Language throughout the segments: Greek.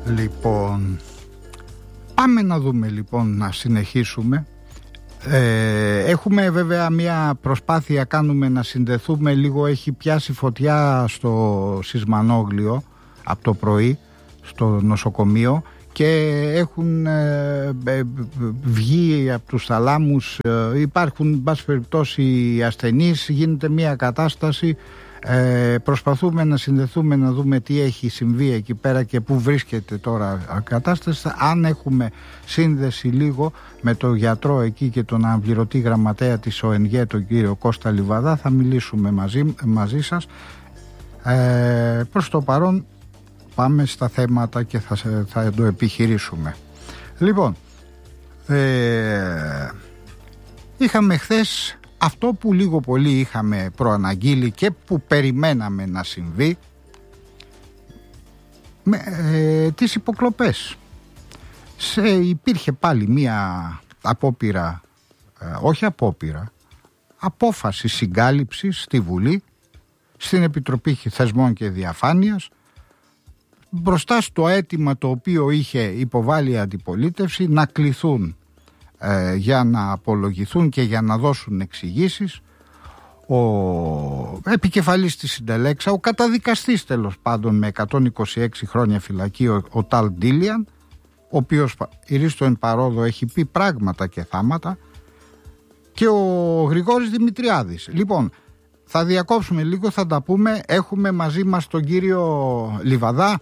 Λοιπόν, πάμε να δούμε λοιπόν, να συνεχίσουμε. Έχουμε βέβαια μια προσπάθεια, κάνουμε να συνδεθούμε λίγο. Έχει πιάσει φωτιά στο Σισμανόγλιο από το πρωί στο νοσοκομείο και έχουν βγει από τους θαλάμους, υπάρχουν εν πάση περιπτώσει ασθενείς, γίνεται μια κατάσταση. Προσπαθούμε να συνδεθούμε, να δούμε τι έχει συμβεί εκεί πέρα και πού βρίσκεται τώρα η κατάσταση. Αν έχουμε σύνδεση λίγο με τον γιατρό εκεί και τον αναπληρωτή γραμματέα της ΟΕΝΓΕ, τον κύριο Κώστα Λιβαδά, θα μιλήσουμε μαζί σας. Προς το παρόν πάμε στα θέματα και θα το επιχειρήσουμε. Λοιπόν, είχαμε χθες αυτό που λίγο πολύ είχαμε προαναγγείλει και που περιμέναμε να συμβεί, τις υποκλοπές. Υπήρχε πάλι μία απόφαση συγκάλυψης στη Βουλή, στην Επιτροπή Θεσμών και Διαφάνειας, μπροστά στο αίτημα το οποίο είχε υποβάλει η αντιπολίτευση να κληθούν για να απολογηθούν και για να δώσουν εξηγήσεις ο επικεφαλής της Συντελέξα, ο καταδικαστής τέλος πάντων με 126 χρόνια φυλακή, ο Ταλ Ντίλιαν, ο οποίος ηρίστο εν παρόδο έχει πει πράγματα και θάματα, και ο Γρηγόρης Δημητριάδης. Λοιπόν, θα διακόψουμε λίγο, θα τα πούμε. Έχουμε μαζί μας τον κύριο Λιβαδά.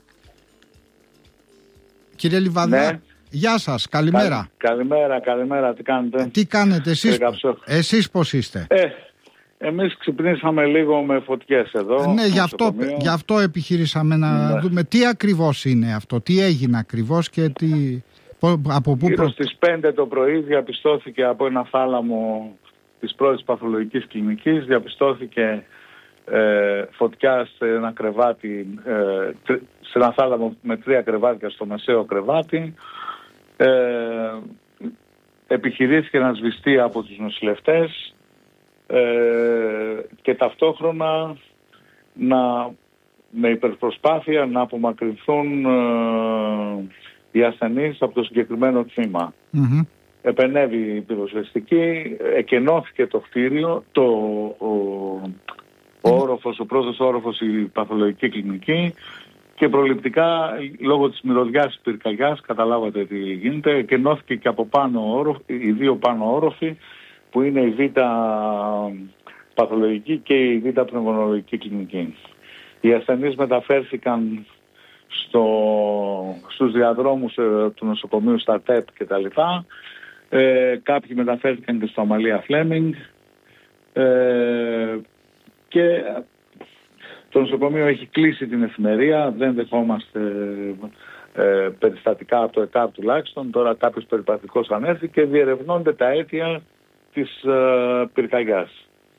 Κύριε Λιβαδά, ναι. Γεια σας, καλημέρα. Καλημέρα, τι κάνετε? Τι κάνετε εσείς πώς είστε? Εμείς ξυπνήσαμε λίγο με φωτιές εδώ. Ναι, γι' αυτό επιχειρήσαμε να δούμε τι ακριβώς είναι αυτό, τι έγινε ακριβώς και από πού... Γύρω στις 5 το πρωί διαπιστώθηκε από ένα θάλαμο της πρώτης παθολογικής κλινικής, διαπιστώθηκε φωτιά σε ένα κρεβάτι, σε ένα θάλαμο με 3 κρεβάτια στο μεσαίο κρεβάτι. Επιχειρήθηκε να σβηστεί από τους νοσηλευτές και ταυτόχρονα με υπερπροσπάθεια να απομακρυνθούν οι ασθενείς από το συγκεκριμένο τμήμα. Mm-hmm. Επενέβη η πυροσβεστική, εκενώθηκε το κτίριο, ο πρώτος όροφος, η παθολογική κλινική, και προληπτικά λόγω της μυρωδιάς της πυρκαγιάς, καταλάβατε τι γίνεται, εκενώθηκε και από πάνω οι 2 πάνω όροφοι, που είναι η Β παθολογική και η Β πνευμονολογική κλινική. Οι ασθενείς μεταφέρθηκαν στους διαδρόμους του νοσοκομείου, στα ΤΕΠ κτλ. Κάποιοι μεταφέρθηκαν και στο Αμαλία Φλέμινγκ και το νοσοκομείο έχει κλείσει την εφημερία, δεν δεχόμαστε περιστατικά από το ΕΚΑΒ τουλάχιστον. Τώρα κάποιος περιπατικός ανέφερε και διερευνώνται τα αίτια της πυρκαγιάς.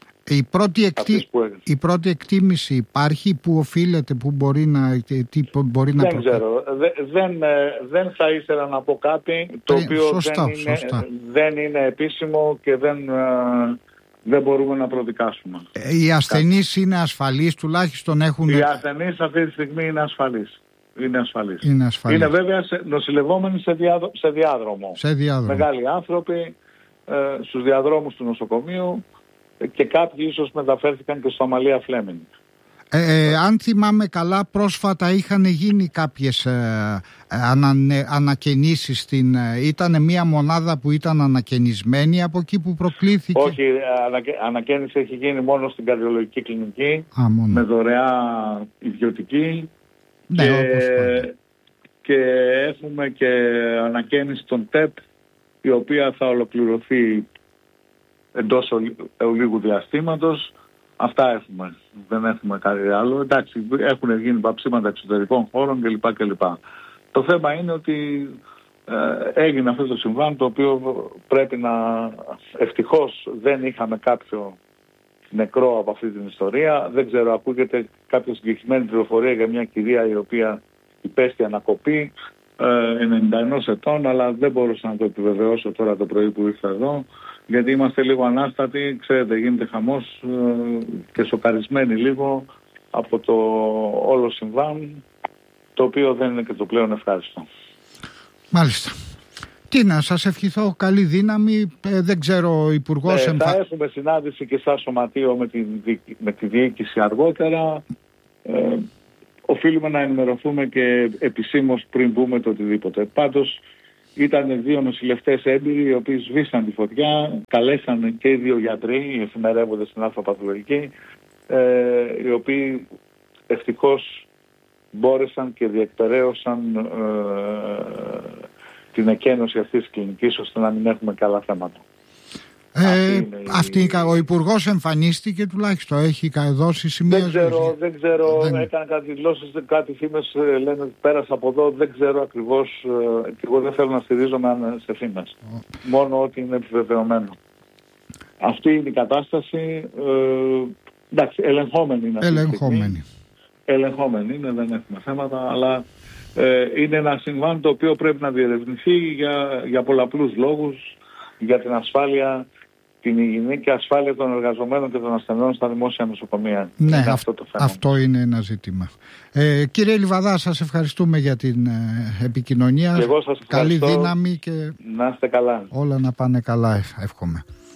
Η πρώτη εκτίμηση υπάρχει, που οφείλεται, που μπορεί να δεν ξέρω. Δεν θα ήθελα να πω κάτι το οποίο δεν είναι επίσημο και δεν μπορούμε να προδικάσουμε. Οι ασθενείς είναι ασφαλείς, τουλάχιστον έχουν... Οι ασθενείς αυτή τη στιγμή είναι ασφαλείς. Είναι βέβαια νοσηλευόμενοι σε διάδρομο. Μεγάλοι άνθρωποι στους διαδρόμους του νοσοκομείου, και κάποιοι ίσως μεταφέρθηκαν και στο Αμαλία Φλέμινγκ. Αν θυμάμαι καλά, πρόσφατα είχαν γίνει κάποιες ανακαινήσεις ήταν μια μονάδα που ήταν ανακαινισμένη από εκεί που προκλήθηκε. Όχι, ανακαίνιση έχει γίνει μόνο στην καρδιολογική κλινική, με δωρεά ιδιωτική, ναι, και έχουμε και ανακαίνιση των ΤΕΠ, η οποία θα ολοκληρωθεί εντός ολίγου διαστήματος. Αυτά έχουμε. Δεν έχουμε κάτι άλλο. Εντάξει, έχουν γίνει παψίματα εξωτερικών χώρων κλπ. Το θέμα είναι ότι έγινε αυτό το συμβάν, το οποίο πρέπει να... Ευτυχώς δεν είχαμε κάποιο νεκρό από αυτή την ιστορία. Δεν ξέρω, ακούγεται κάποια συγκεκριμένη πληροφορία για μια κυρία η οποία υπέστη ανακοπή 91 ετών, αλλά δεν μπορούσα να το επιβεβαιώσω τώρα το πρωί που ήρθα εδώ, γιατί είμαστε λίγο ανάστατοι, ξέρετε, γίνεται χαμός και σοκαρισμένοι λίγο από το όλο συμβάν. το οποίο δεν είναι και το πλέον ευχάριστο. Μάλιστα. Τι να σας ευχηθώ, καλή δύναμη. Δεν ξέρω, ο Υπουργός... Θα έχουμε συνάντηση και σαν σωματείο με τη διοίκηση αργότερα. Οφείλουμε να ενημερωθούμε και επισήμως πριν πούμε το οτιδήποτε. Πάντως ήταν 2 νοσηλευτές έμπειροι οι οποίοι σβήσαν τη φωτιά, καλέσαν και οι 2 γιατροί, οι εφημερεύοντες στην αλφαπαθολογική, οι οποίοι ευτυχώς μπόρεσαν και διεκπεραίωσαν την εκένωση αυτής της κλινικής, ώστε να μην έχουμε καλά θέματα. Ο Υπουργός εμφανίστηκε τουλάχιστον, έχει δώσει σημεία? Δεν ξέρω, έκανε κάτι δηλώσεις, κάτι φήμες λένε ότι πέρασε από εδώ, δεν ξέρω ακριβώς, και εγώ δεν θέλω να στηρίζομαι σε φήμες, μόνο ότι είναι επιβεβαιωμένο. Αυτή είναι η κατάσταση, εντάξει, ελεγχόμενη είναι. Ελεγχόμενη είναι, δεν έχουμε θέματα, αλλά είναι ένα συμβάν το οποίο πρέπει να διερευνηθεί για πολλαπλούς λόγους, για την ασφάλεια, την υγιεινή και ασφάλεια των εργαζομένων και των ασθενών στα δημόσια νοσοκομεία. Ναι, αυτό είναι ένα ζήτημα. Κύριε Λιβαδά, σας ευχαριστούμε για την επικοινωνία. Και εγώ σας ευχαριστώ. Καλή δύναμη και να είστε καλά. Όλα να πάνε καλά, εύχομαι.